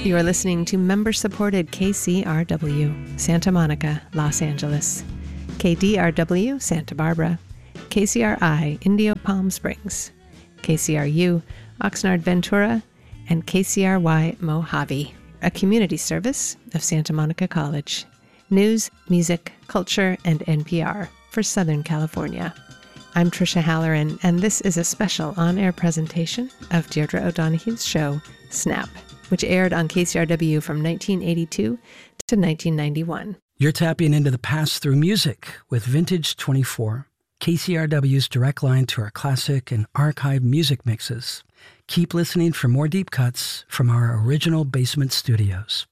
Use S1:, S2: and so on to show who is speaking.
S1: You are listening to member-supported KCRW, Santa Monica, Los Angeles, KDRW, Santa Barbara, KCRI, Indio Palm Springs, KCRU, Oxnard Ventura, and KCRY Mojave, a community service of Santa Monica College. News, music, culture, and NPR for Southern California. I'm Tricia Halloran, and this is a special on-air presentation of Deirdre O'Donoghue's show, Snap, which aired on KCRW from 1982 to 1991.
S2: You're tapping into the past through music with Vintage 24, KCRW's direct line to our classic and archive music mixes. Keep listening for more deep cuts from our original basement studios.